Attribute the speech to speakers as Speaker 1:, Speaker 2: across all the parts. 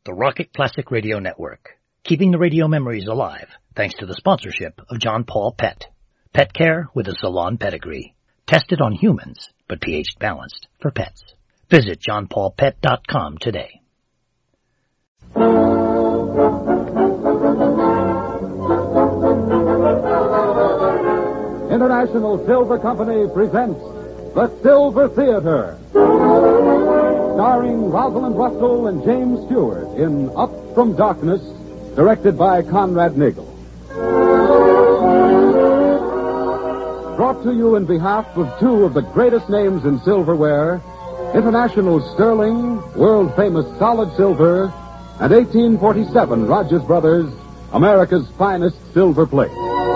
Speaker 1: the Rocket Classic Radio Network, keeping the radio memories alive thanks to the sponsorship of John Paul Pet. Pet care with a salon pedigree. Tested on humans, but pH balanced for pets. Visit johnpaulpet.com today.
Speaker 2: International Silver Company presents The Silver Theater, starring Rosalind Russell and James Stewart in Up from Darkness, directed by Conrad Nagel. Brought to you in behalf of two of the greatest names in silverware, International Sterling, world-famous solid silver, and 1847 Rogers Brothers, America's finest silver plate.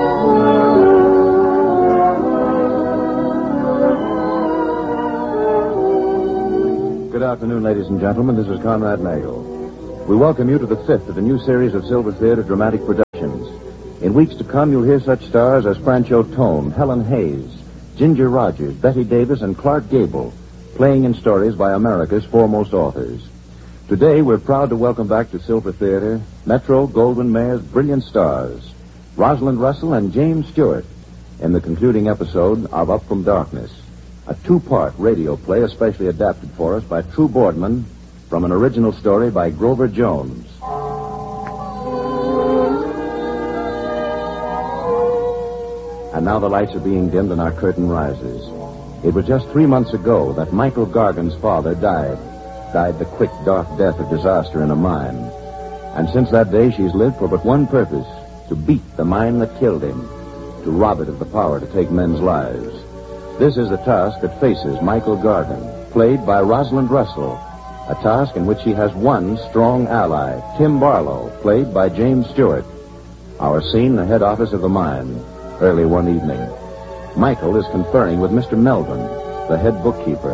Speaker 3: Good afternoon, ladies and gentlemen. This is Conrad Nagel. We welcome you to the fifth of the new series of Silver Theater dramatic productions. In weeks to come, you'll hear such stars as Francho Tone, Helen Hayes, Ginger Rogers, Betty Davis, and Clark Gable, playing in stories by America's foremost authors. Today, we're proud to welcome back to Silver Theater Metro Goldwyn Mayer's brilliant stars, Rosalind Russell and James Stewart, in the concluding episode of Up from Darkness, a two-part radio play especially adapted for us by True Boardman from an original story by Grover Jones. And now the lights are being dimmed and our curtain rises. It was just 3 months ago that Michael Gargan's father died the quick, dark death of disaster in a mine. And since that day, she's lived for but one purpose, to beat the mine that killed him, to rob it of the power to take men's lives. This is the task that faces Michael Gargan, played by Rosalind Russell, a task in which he has one strong ally, Tim Barlow, played by James Stewart. Our scene, the head office of the mine, early one evening. Michael is conferring with Mr. Melvin, the head bookkeeper.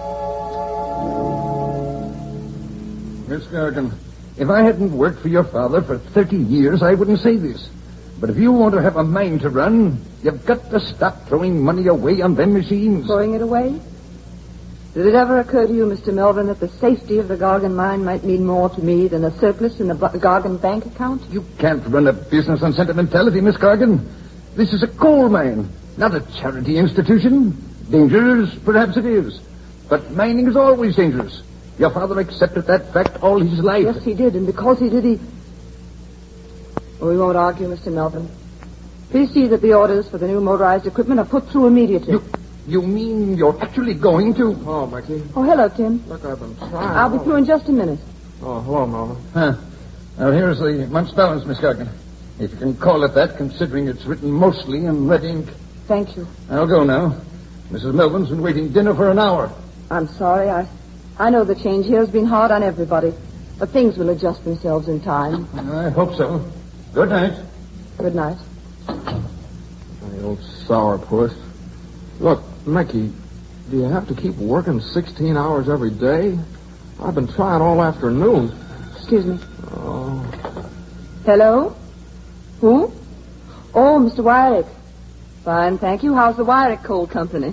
Speaker 4: Miss Gargan, if I hadn't worked for your father for 30 years, I wouldn't say this. But if you want to have a mine to run, you've got to stop throwing money away on them machines.
Speaker 5: Throwing it away? Did it ever occur to you, Mr. Melvin, that the safety of the Gargan mine might mean more to me than a surplus in the Gargan bank account?
Speaker 4: You can't run a business on sentimentality, Miss Gargan. This is a coal mine, not a charity institution. Dangerous, perhaps it is. But mining is always dangerous. Your father accepted that fact all his life.
Speaker 5: Yes, he did, and because he did, he... Well, we won't argue, Mr. Melvin. Please see that the orders for the new motorized equipment are put through immediately.
Speaker 4: You mean you're actually going to...
Speaker 6: Oh, Mickey.
Speaker 5: Oh, hello, Tim.
Speaker 6: Look, I've been trying.
Speaker 5: I'll be through in just a minute.
Speaker 6: Oh, hello, Melvin.
Speaker 4: Huh. Now, here's the month's balance, Miss Gargan. If you can call it that, considering it's written mostly in red ink.
Speaker 5: Thank you.
Speaker 4: I'll go now. Mrs. Melvin's been waiting dinner for an hour.
Speaker 5: I'm sorry. I know the change here has been hard on everybody, but things will adjust themselves in time.
Speaker 4: I hope so. Good night.
Speaker 5: Good night.
Speaker 6: The old sourpuss. Look, Mickey, do you have to keep working 16 hours every day? I've been trying all afternoon.
Speaker 5: Excuse me.
Speaker 6: Oh.
Speaker 5: Hello? Who? Oh, Mr. Wyrick. Fine, thank you. How's the Wyrick Coal Company?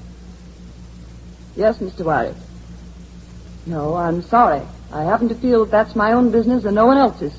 Speaker 5: Yes, Mr. Wyrick. No, I'm sorry. I happen to feel that that's my own business and no one else's.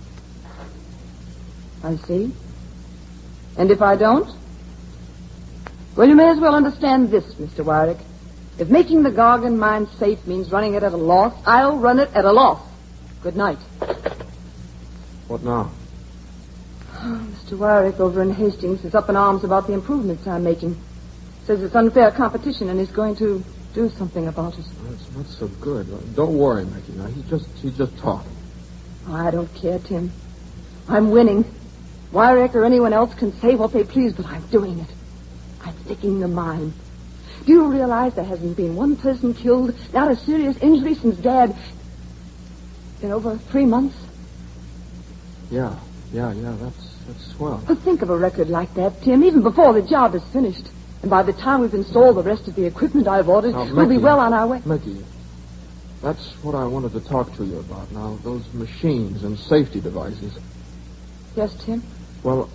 Speaker 5: I see. And if I don't? Well, you may as well understand this, Mr. Wyrick. If making the Gargan mine safe means running it at a loss, I'll run it at a loss. Good night.
Speaker 6: What now?
Speaker 5: Oh, Mr. Wyrick over in Hastings is up in arms about the improvements I'm making. Says it's unfair competition and he's going to do something about it.
Speaker 6: That's not so good. Don't worry, Mickey. Now, he's just talking.
Speaker 5: Oh, I don't care, Tim. I'm winning. Wyrick or anyone else can say what they please, but I'm doing it. I'm fixing the mine. Do you realize there hasn't been one person killed, not a serious injury since Dad... in over 3 months?
Speaker 6: Yeah, that's swell.
Speaker 5: But think of a record like that, Tim, even before the job is finished. And by the time we've installed the rest of the equipment I've ordered, we'll be well on our way.
Speaker 6: Mickey, that's what I wanted to talk to you about now, those machines and safety devices.
Speaker 5: Yes, Tim?
Speaker 6: Well,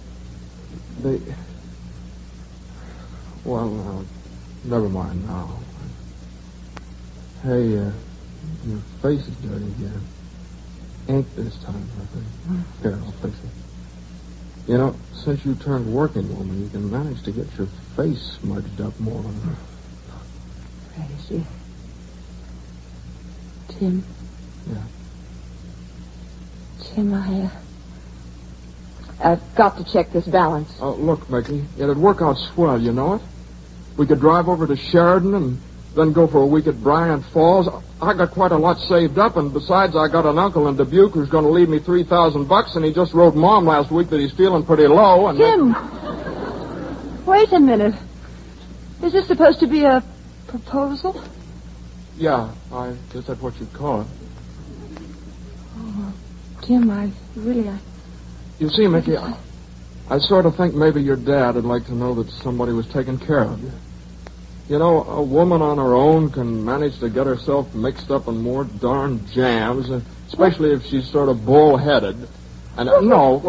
Speaker 6: never mind now. Hey, your face is dirty again. Ain't this time, Murphy. Here, I'll fix it. You know, since you turned working woman, you can manage to get your face smudged up more.
Speaker 5: Crazy. Tim.
Speaker 6: Yeah.
Speaker 5: Tim, I've got to check this balance.
Speaker 6: Oh, look, Mickey, it'd work out swell, you know it? We could drive over to Sheridan and then go for a week at Bryant Falls. I got quite a lot saved up, and besides, I got an uncle in Dubuque who's going to leave me $3,000, and he just wrote Mom last week that he's feeling pretty low. And
Speaker 5: Tim! Wait a minute. Is this supposed to be a proposal?
Speaker 6: Yeah, I guess that's what you'd call it.
Speaker 5: Oh, Tim,
Speaker 6: You see, Mickey, I sort of think maybe your dad would like to know that somebody was taking care of you. You know, a woman on her own can manage to get herself mixed up in more darn jams, especially if she's sort of bull-headed. And no.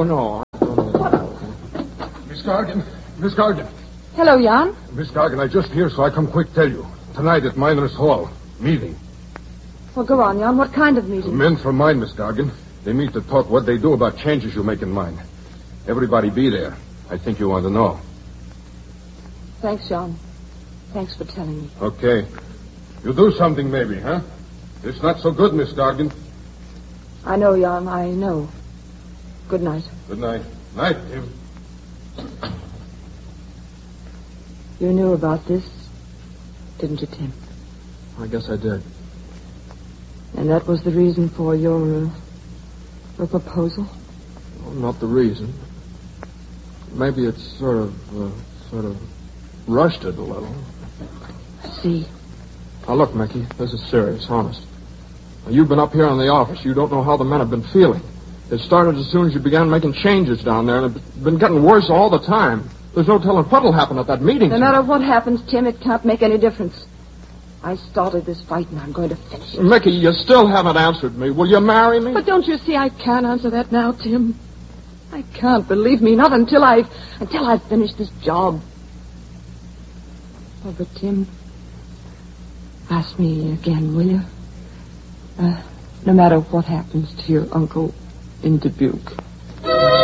Speaker 7: Miss Gargan. Miss Gargan.
Speaker 5: Hello, Jan.
Speaker 7: Miss Gargan, I just here, so I come quick tell you. Tonight at Miners' Hall. Meeting.
Speaker 5: Well, go on, Jan. What kind of meeting?
Speaker 7: Men from mine, Miss Gargan. They meet to talk what they do about changes you make in mine. Everybody be there. I think you want to know.
Speaker 5: Thanks, Jan. Thanks for telling me.
Speaker 7: Okay. You do something, maybe, huh? It's not so good, Miss Gargan.
Speaker 5: I know, Jan. I know. Good night.
Speaker 7: Good night. Night, Tim.
Speaker 5: You knew about this, didn't you, Tim?
Speaker 6: I guess I did.
Speaker 5: And that was the reason for your proposal?
Speaker 6: Well, not the reason. Maybe it's sort of rushed it a little.
Speaker 5: I see.
Speaker 6: Now, look, Mickey, this is serious, honest. Now, you've been up here in the office. You don't know how the men have been feeling. It started as soon as you began making changes down there, and it's been getting worse all the time. There's no telling what'll happen at that meeting.
Speaker 5: No matter what happens, Tim, it can't make any difference. I started this fight, and I'm going to finish it.
Speaker 6: Mickey, you still haven't answered me. Will you marry me?
Speaker 5: But don't you see I can't answer that now, Tim? I can't, believe me, not until I've finished this job. Oh, but Tim, ask me again, will you? No matter what happens to your uncle in Dubuque.